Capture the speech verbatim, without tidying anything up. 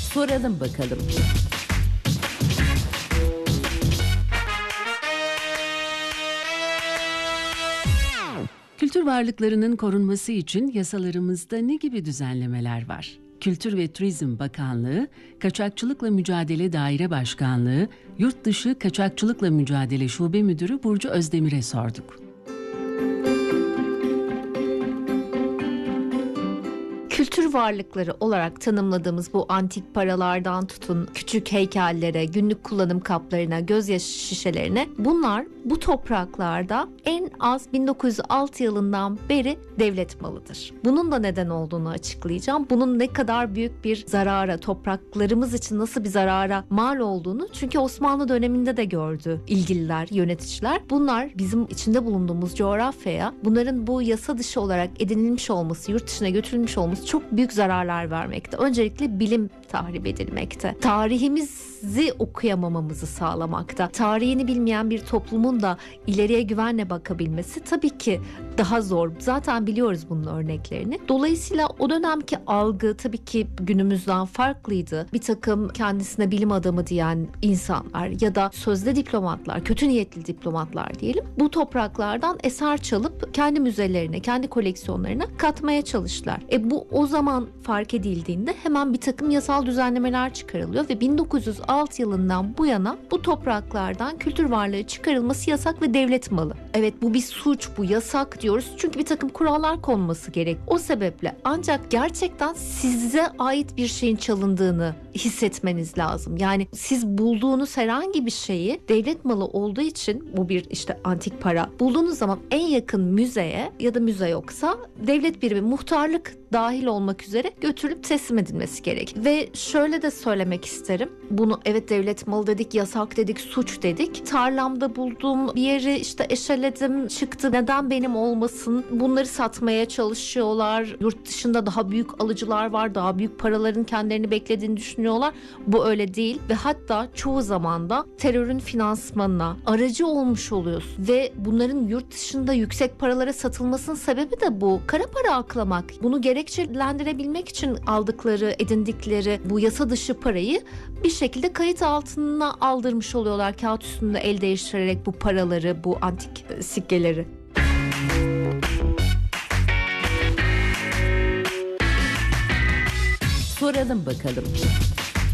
Soralım bakalım. Kültür varlıklarının korunması için yasalarımızda ne gibi düzenlemeler var? Kültür ve Turizm Bakanlığı, Kaçakçılıkla Mücadele Daire Başkanlığı, Yurtdışı Kaçakçılıkla Mücadele Şube Müdürü Burcu Özdemir'e sorduk. Kültür varlıkları olarak tanımladığımız bu antik paralardan tutun küçük heykellere, günlük kullanım kaplarına, gözyaşı şişelerine, bunlar bu topraklarda en az bin dokuz yüz altı yılından beri devlet malıdır. Bunun da neden olduğunu açıklayacağım. Bunun ne kadar büyük bir zarara, topraklarımız için nasıl bir zarara mal olduğunu, çünkü Osmanlı döneminde de gördü ilgililer, yöneticiler. Bunlar bizim içinde bulunduğumuz coğrafyaya bunların bu yasa dışı olarak edinilmiş olması, yurt dışına götürülmüş olması çok büyük zararlar vermekte. Öncelikle bilim tahrip edilmekte. Tarihimizi okuyamamamızı sağlamakta. Tarihini bilmeyen bir toplumun da ileriye güvenle bakabilmesi tabii ki daha zor. Zaten biliyoruz bunun örneklerini. Dolayısıyla o dönemki algı tabii ki günümüzden farklıydı. Bir takım kendisine bilim adamı diyen insanlar ya da sözde diplomatlar, kötü niyetli diplomatlar diyelim, bu topraklardan eser çalıp kendi müzelerine, kendi koleksiyonlarına katmaya çalıştılar. E bu o zaman fark edildiğinde hemen bir takım yasal düzenlemeler çıkarılıyor ve bin dokuz yüz altı yılından bu yana bu topraklardan kültür varlığı çıkarılması yasak ve devlet malı. Evet, bu bir suç, bu yasak diyoruz çünkü bir takım kurallar konması gerek. O sebeple ancak gerçekten size ait bir şeyin çalındığını hissetmeniz lazım. Yani siz bulduğunuz herhangi bir şeyi, devlet malı olduğu için bu bir işte antik para, bulduğunuz zaman en yakın müzeye ya da müze yoksa devlet birimi, muhtarlık dahil olmak üzere götürülüp teslim edilmesi gerek. Ve şöyle de söylemek isterim. Bunu evet devlet malı dedik, yasak dedik, suç dedik. Tarlamda bulduğum bir yeri işte eşeledim, çıktı. Neden benim olmasın? Bunları satmaya çalışıyorlar. Yurt dışında daha büyük alıcılar var. Daha büyük paraların kendilerini beklediğini düşünüyorlar. Bu öyle değil ve hatta çoğu zaman da terörün finansmanına aracı olmuş oluyorsun. Ve bunların yurt dışında yüksek paralara satılmasının sebebi de bu. Kara para aklamak. Bunu gerekçelendirebilmek için aldıkları, edindikleri bu yasa dışı parayı bir şekilde kayıt altına aldırmış oluyorlar. Kağıt üstünde el değiştirerek bu paraları, bu antik sikkeleri. Soralım bakalım.